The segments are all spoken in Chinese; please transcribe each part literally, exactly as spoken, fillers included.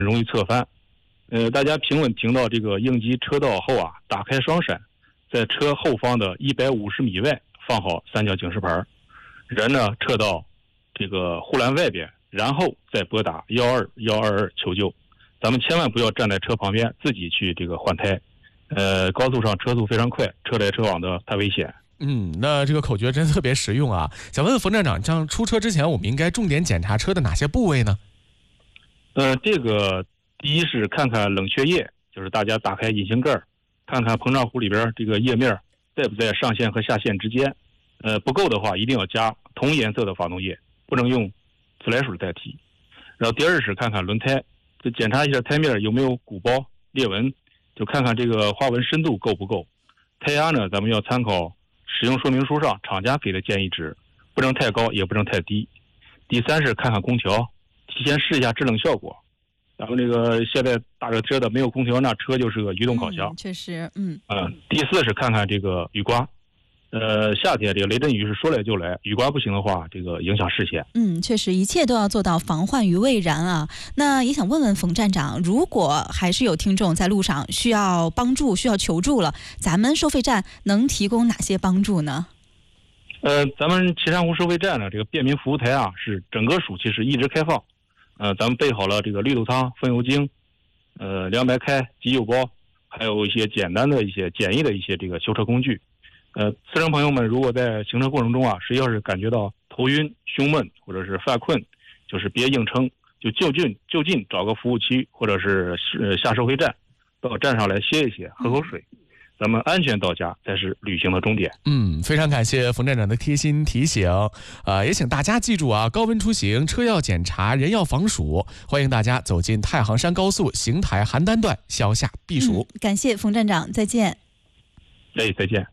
容易侧翻。呃，大家平稳停到这个应急车道后啊，打开双闪，在车后方的一百五十米外放好三角警示牌，人呢撤到这个护栏外边，然后再拨打一二一二二求救。咱们千万不要站在车旁边自己去这个换胎，呃，高速上车速非常快，车来车往的太危险。 嗯，那这个口诀真特别实用啊！想问问冯站长，这样出车之前我们应该重点检查车的哪些部位呢？ 呃，这个第一是看看冷却液，就是大家打开引擎盖，看看膨胀壶里边这个液面在不在上限和下限之间。呃，不够的话，一定要加同颜色的发动液，不能用自来水代替。然后第二是看看轮胎。就检查一下胎面有没有鼓包裂纹，就看看这个花纹深度够不够。胎压呢，咱们要参考使用说明书上厂家给的建议值，不能太高也不能太低。第三是看看空调，提前试一下制冷效果。咱们这个现在大热天的没有空调，那车就是个移动烤箱。 嗯、确实，嗯。 嗯、呃，第四是看看这个雨刮。呃，夏天这个雷阵雨是说来就来，雨刮不行的话，这个影响视线。 嗯，确实，一切都要做到防患于未然啊。那也想问问冯站长，如果还是有听众在路上需要帮助、需要求助了，咱们收费站能提供哪些帮助呢？ 呃，咱们岐山湖收费站呢，这个便民服务台啊，是整个暑期是一直开放。呃，咱们备好了这个绿豆汤、风油精、呃凉白开、急救包，还有一些简单的一些简易的一些这个修车工具。呃，次生朋友们如果在行车过程中啊，谁要是感觉到头晕、胸闷或者是犯困，就是别硬撑，就就近就近找个服务区或者是呃下收费站，到站上来歇一歇，喝口水。咱们安全到家才是旅行的终点。 嗯，非常感谢冯站长的贴心提醒。呃，也请大家记住啊，高温出行，车要检查，人要防暑。欢迎大家走进太行山高速邢台邯郸段，消夏避暑、 嗯。感谢冯站长，再见。 哎，再见。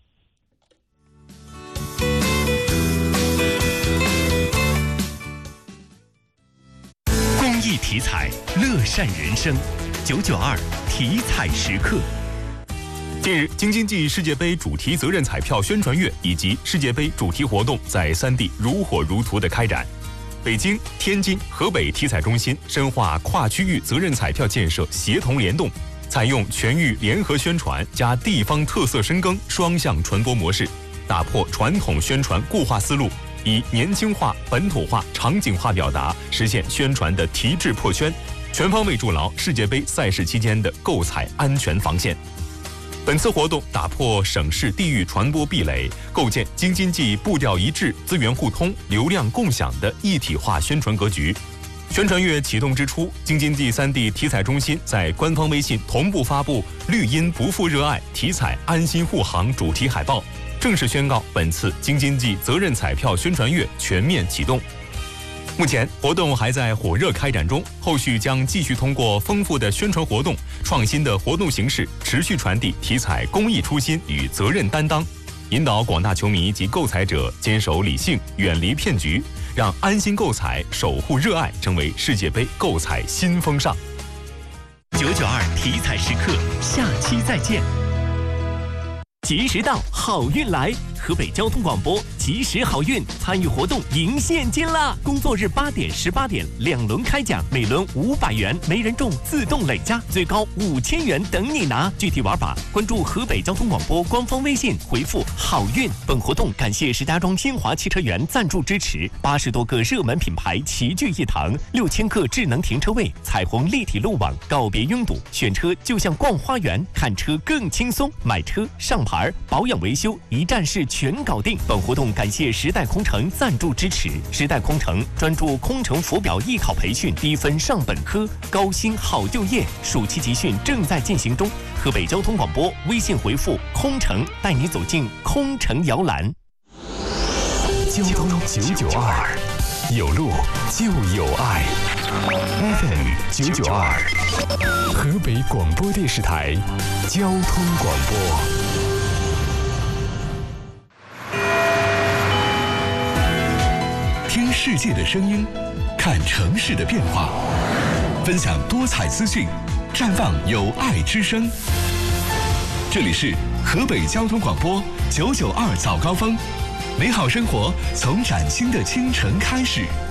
公益体彩，乐善人生。九九二体彩时刻。近日，京津冀世界杯主题责任彩票宣传月以及世界杯主题活动在三地如火如荼的开展。北京、天津、河北体彩中心深化跨区域责任彩票建设协同联动，采用全域联合宣传加地方特色深耕双向传播模式，打破传统宣传固化思路，以年轻化、本土化、场景化表达，实现宣传的提质破圈，全方位筑牢世界杯赛事期间的购彩安全防线。本次活动打破省市地域传播壁垒，构建京津冀步调一致、资源互通、流量共享的一体化宣传格局。宣传月启动之初，京津冀三地体彩中心在官方微信同步发布“绿茵不负热爱，体彩安心护航”主题海报，正式宣告本次京津冀责任彩票宣传月全面启动。目前活动还在火热开展中，后续将继续通过丰富的宣传活动、创新的活动形式，持续传递体彩公益初心与责任担当，引导广大球迷及购彩者坚守理性，远离骗局，让安心购彩、守护热爱成为世界杯购彩新风尚。九九二体彩时刻，下期再见。吉时到，好运来！河北交通广播吉时好运参与活动赢现金啦！工作日八点、十八点两轮开奖，每轮五百元，没人中自动累加，最高五千元等你拿。具体玩法关注河北交通广播官方微信，回复好运。本活动感谢石家庄新华汽车园赞助支持，八十多个热门品牌齐聚一堂，六千个智能停车位，彩虹立体路网，告别拥堵，选车就像逛花园，看车更轻松，买车上牌保养维修一站式全搞定。本活动感谢时代空乘赞助支持，时代空乘专注空乘浮表艺考培训，低分上本科，高薪好就业。暑期集训正在进行中。河北交通广播微信回复空乘，带你走进空乘摇篮。 交通九九二，有路就有爱。F M 九九二，河北广播电视台交通广播。听世界的声音，看城市的变化，分享多彩资讯，绽放有爱之声。这里是河北交通广播九九二早高峰，美好生活从崭新的清晨开始。